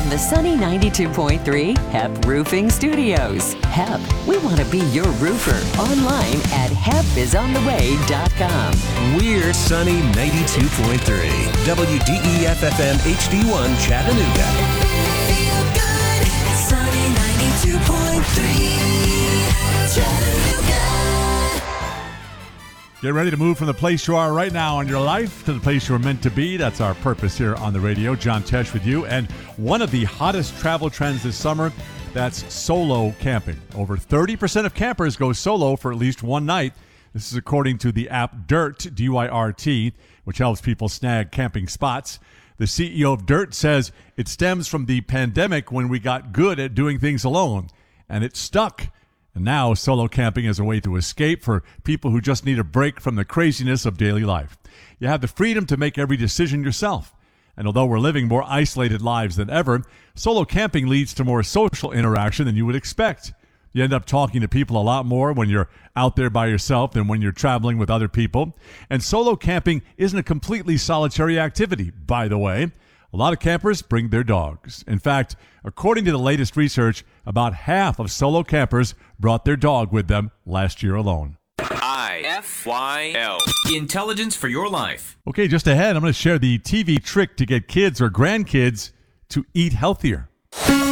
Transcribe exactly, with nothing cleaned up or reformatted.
from the Sunny ninety-two point three H E P Roofing Studios. H E P, we want to be your roofer. Online at hep is on the way dot com. We're Sunny ninety-two point three, W D E F F M H D one Chattanooga. Feel good, Sunny ninety-two point three, Chattanooga. Get ready to move from the place you are right now in your life to the place you're meant to be. That's our purpose here on the radio. John Tesh with you. And one of the hottest travel trends this summer, that's solo camping. Over thirty percent of campers go solo for at least one night. This is according to the app Dyrt, D Y R T, which helps people snag camping spots. The C E O of Dyrt says it stems from the pandemic when we got good at doing things alone, and it stuck. And now solo camping is a way to escape for people who just need a break from the craziness of daily life. You have the freedom to make every decision yourself. And although we're living more isolated lives than ever, solo camping leads to more social interaction than you would expect. You end up talking to people a lot more when you're out there by yourself than when you're traveling with other people. And solo camping isn't a completely solitary activity, by the way. A lot of campers bring their dogs. In fact, according to the latest research, about half of solo campers brought their dog with them last year alone. I F Y L. Intelligence for your life. Okay, just ahead, I'm going to share the T V trick to get kids or grandkids to eat healthier.